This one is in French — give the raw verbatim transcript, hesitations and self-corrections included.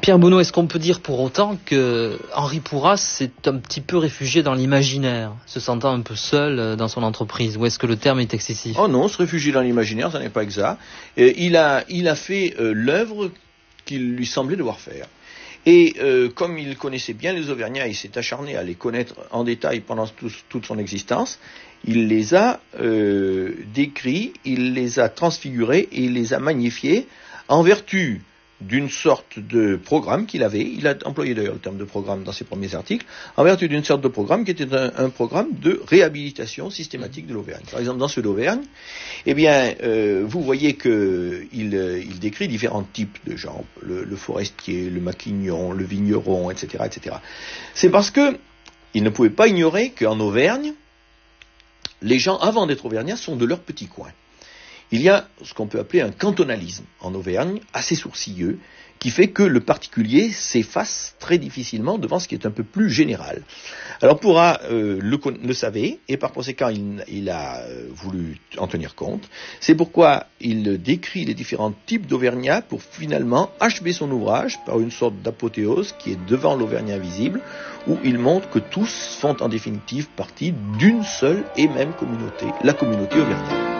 Pierre Bonneau, est-ce qu'on peut dire pour autant que Henri Pourras s'est un petit peu réfugié dans l'imaginaire, se sentant un peu seul dans son entreprise, ou est-ce que le terme est excessif? Oh non, se réfugier dans l'imaginaire, ça n'est pas exact. Et il a, il a fait euh, l'œuvre qu'il lui semblait devoir faire. Et euh, comme il connaissait bien les Auvergnats, il s'est acharné à les connaître en détail pendant tout, toute son existence. Il les a euh, décrits, il les a transfigurés et il les a magnifiés en vertu d'une sorte de programme qu'il avait. Il a employé d'ailleurs le terme de programme dans ses premiers articles, en vertu d'une sorte de programme qui était un, un programme de réhabilitation systématique de l'Auvergne. Par exemple, dans ceux d'Auvergne, eh bien, euh, vous voyez qu'il il décrit différents types de gens, le, le forestier, le maquignon, le vigneron, et cetera, et cetera. C'est parce que il ne pouvait pas ignorer qu'en Auvergne, les gens, avant d'être auvergnats, sont de leur petit coin. Il y a ce qu'on peut appeler un cantonalisme en Auvergne, assez sourcilleux, qui fait que le particulier s'efface très difficilement devant ce qui est un peu plus général. Alors Pourras euh, le, le savait, et par conséquent il, il a euh, voulu en tenir compte. C'est pourquoi il décrit les différents types d'Auvergnats pour finalement achever son ouvrage par une sorte d'apothéose qui est devant l'Auvergnat invisible, où il montre que tous font en définitive partie d'une seule et même communauté, la communauté auvergnate.